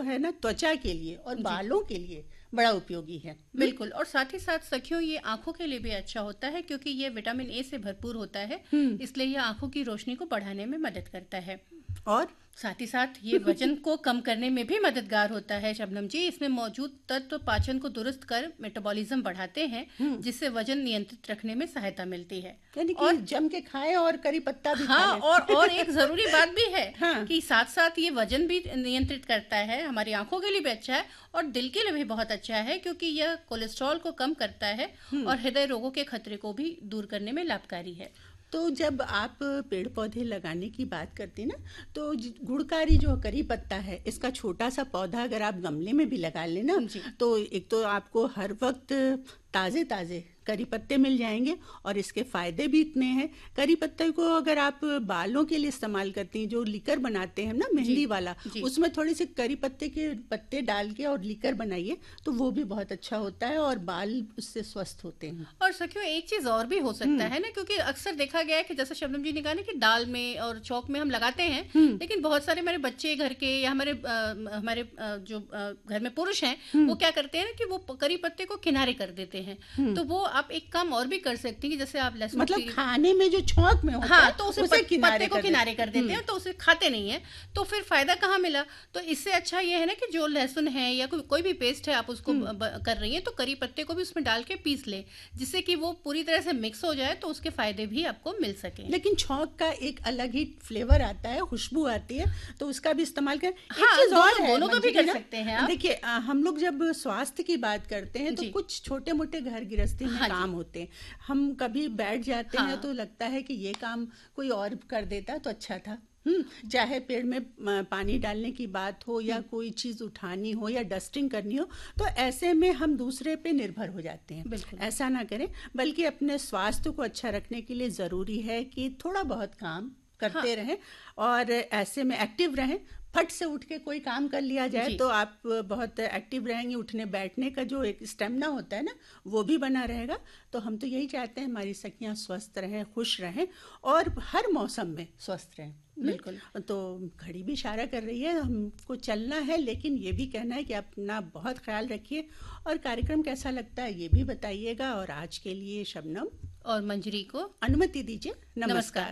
है ना त्वचा के लिए और बालों के लिए बड़ा उपयोगी है। बिल्कुल। और साथ ही साथ सखियों, ये आंखों के लिए भी अच्छा होता है क्योंकि ये विटामिन ए से भरपूर होता है, इसलिए ये आंखों की रोशनी को बढ़ाने में मदद करता है। और साथ ही साथ ये वजन को कम करने में भी मददगार होता है शबनम जी। इसमें मौजूद तत्व पाचन को दुरुस्त कर मेटाबॉलिज्म बढ़ाते हैं, जिससे वजन नियंत्रित रखने में सहायता मिलती है। यानी कि जम के खाएं और करी पत्ता भी खा लें। और एक जरूरी बात भी है कि साथ साथ ये वजन भी नियंत्रित करता है, हमारी आंखों के लिए भी अच्छा है और दिल के लिए भी बहुत अच्छा है क्योंकि यह कोलेस्ट्रॉल को कम करता है और हृदय रोगों के खतरे को भी दूर करने में लाभकारी है। तो जब आप पेड़ पौधे लगाने की बात करती ना, तो गुड़कारी जो करी पत्ता है, इसका छोटा सा पौधा अगर आप गमले में भी लगा लेना, तो एक तो आपको हर वक्त ताज़े ताज़े करी पत्ते मिल जाएंगे और इसके फ़ायदे भी इतने हैं। करी पत्ते को अगर आप बालों के लिए इस्तेमाल करती हैं, जो लीकर बनाते हैं ना मेहंदी वाला, उसमें थोड़ी सी करी पत्ते के पत्ते डाल के और लीकर बनाइए तो वो भी बहुत अच्छा होता है और बाल उससे स्वस्थ होते हैं। और सखियों, एक चीज़ और भी हो सकता है ना, क्योंकि अक्सर देखा गया है कि जैसे शबनम जी ने कहा ना कि दाल में और चौक में हम लगाते हैं, लेकिन बहुत सारे हमारे बच्चे घर के या हमारे जो घर में पुरुष हैं, वो क्या करते हैं ना कि वो करी पत्ते को किनारे कर देते हैं। तो वो आप एक काम और भी कर सकती हैं, जैसे आप लहसुन मतलब खाने में जो छौंक में होता है, तो उसे पत्ते को किनारे कर देते हैं, तो उसे खाते नहीं है, तो फिर फायदा कहाँ मिला। तो इससे अच्छा ये है ना कि जो लहसुन है या कोई भी पेस्ट है आप उसको कर रही हैं, तो करी पत्ते को भी उसमें डाल के पीस लें, जिससे कि वो पूरी तरह से मिक्स हो जाए, तो उसके फायदे भी आपको मिल सके। लेकिन छौंक का एक अलग ही फ्लेवर आता है, खुशबू आती है, तो उसका भी इस्तेमाल करें। दोनों को भी कर सकते हैं। देखिए, हम लोग जब स्वास्थ्य की बात करते हैं तो कुछ छोटे मोटे घर गृहस्थी में काम होते हैं, हम कभी बैठ जाते हैं तो लगता है कि ये काम कोई और कर देता तो अच्छा था। चाहे पेड़ में पानी डालने की बात हो या कोई चीज़ उठानी हो या डस्टिंग करनी हो, तो ऐसे में हम दूसरे पे निर्भर हो जाते हैं। ऐसा ना करें, बल्कि अपने स्वास्थ्य को अच्छा रखने के लिए ज़रूरी है कि थोड़ा बहुत काम करते रहें और ऐसे में एक्टिव रहें। फट से उठ के कोई काम कर लिया जाए तो आप बहुत एक्टिव रहेंगे, उठने बैठने का जो एक स्टेमिना होता है ना, वो भी बना रहेगा। तो हम तो यही चाहते हैं हमारी सखियां स्वस्थ रहें, खुश रहें और हर मौसम में स्वस्थ रहें। बिल्कुल। तो घड़ी भी इशारा कर रही है, हमको चलना है, लेकिन ये भी कहना है कि अपना बहुत ख्याल रखिए। और कार्यक्रम कैसा लगता है ये भी बताइएगा। और आज के लिए शबनम और मंजरी को अनुमति दीजिए। नमस्कार।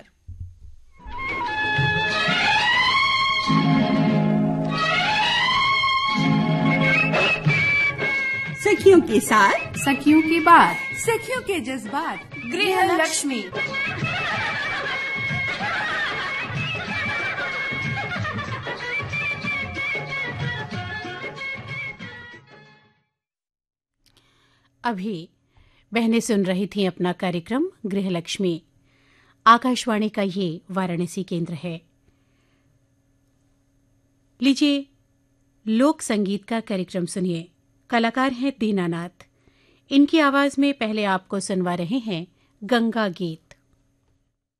सखियों के साथ, सखियों की बात, सखियों के जज्बात, गृह लक्ष्मी। अभी बहनें सुन रही थीं अपना कार्यक्रम गृह लक्ष्मी। आकाशवाणी का ये वाराणसी केंद्र है। लीजिए लोक संगीत का कार्यक्रम सुनिए। कलाकार हैं दीनानाथ। इनकी आवाज में पहले आपको सुनवा रहे हैं गंगा गीत।